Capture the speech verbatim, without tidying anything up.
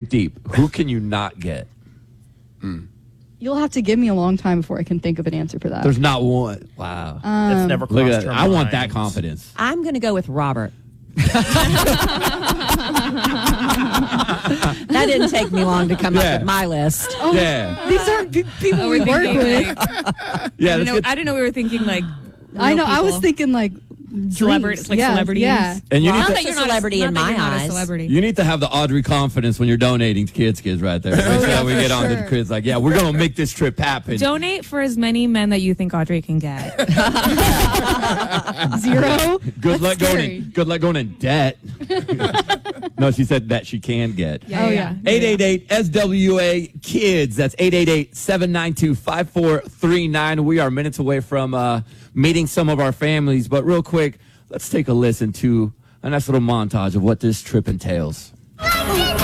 deep. Who can you not get? Mm. You'll have to give me a long time before I can think of an answer for that. There's not one. Wow. Um, That's never crossed Look at her that. I want mind. that confidence. I'm going to go with Robert. That didn't take me long to come Yeah. up with my list. Oh, Yeah. These aren't pe- people Oh, we we're work thinking, with. like, Yeah. I, let's didn't know, get- I didn't know we were thinking like I real know. I was people. thinking like Celebra- drinks. like yeah, celebrities. Yeah. and you Well, need not to, that you're a celebrity not in that my you're not eyes. a celebrity. you need to have the Audrey confidence when you're donating to Kids Kids right there. Make sure yeah, that we for get on to the sure. kids. Like, yeah, we're going to make this trip happen. Donate for as many men that you think Audrey can get. Zero. Good That's luck going scary. in, good luck going in debt. No, she said that she can get. Yeah, Oh, yeah. yeah. eight eight eight S W A Kids. That's eight eight eight, seven nine two, five four three nine. We are minutes away from uh, meeting some of our families. But real quick, let's take a listen to a nice little montage of what this trip entails.